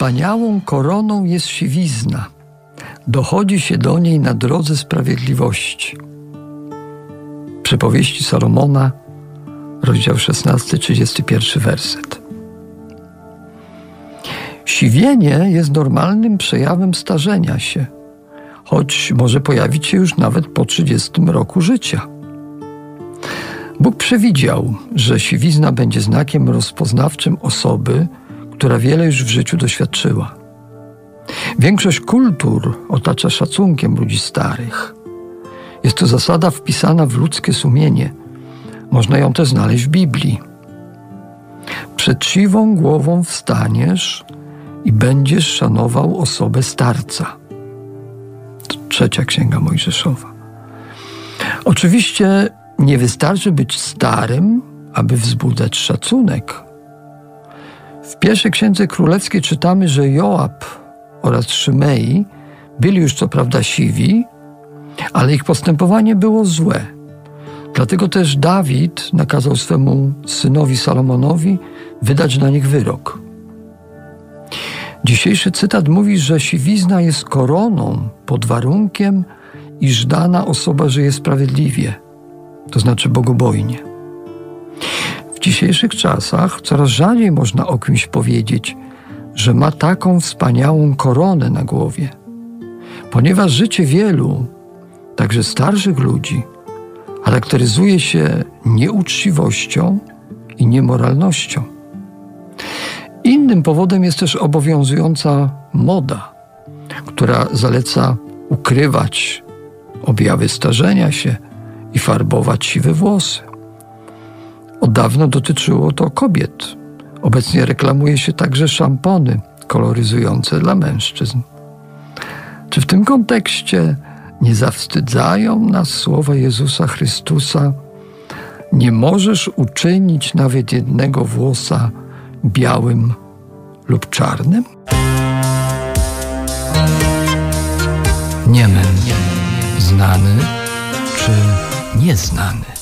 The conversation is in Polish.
Wspaniałą koroną jest siwizna. Dochodzi się do niej na drodze sprawiedliwości. Przypowieści Salomona, rozdział 16, 31 werset. Siwienie jest normalnym przejawem starzenia się, choć może pojawić się już nawet po 30 roku życia. Bóg przewidział, że siwizna będzie znakiem rozpoznawczym osoby, która wiele już w życiu doświadczyła. Większość kultur otacza szacunkiem ludzi starych. Jest to zasada wpisana w ludzkie sumienie. Można ją też znaleźć w Biblii. Przed siwą głową wstaniesz i będziesz szanował osobę starca. To 3 Księga Mojżeszowa. Oczywiście nie wystarczy być starym, aby wzbudzać szacunek. W pierwszej Księdze Królewskiej czytamy, że Joab oraz Szymei byli już co prawda siwi, ale ich postępowanie było złe. Dlatego też Dawid nakazał swemu synowi Salomonowi wydać na nich wyrok. Dzisiejszy cytat mówi, że siwizna jest koroną pod warunkiem, iż dana osoba żyje sprawiedliwie, to znaczy bogobojnie. W dzisiejszych czasach coraz rzadziej można o kimś powiedzieć, że ma taką wspaniałą koronę na głowie, ponieważ życie wielu, także starszych ludzi, charakteryzuje się nieuczciwością i niemoralnością. Innym powodem jest też obowiązująca moda, która zaleca ukrywać objawy starzenia się i farbować siwe włosy. Od dawna dotyczyło to kobiet. Obecnie reklamuje się także szampony koloryzujące dla mężczyzn. Czy w tym kontekście nie zawstydzają nas słowa Jezusa Chrystusa: nie możesz uczynić nawet jednego włosa białym lub czarnym? Niemen, znany czy nieznany?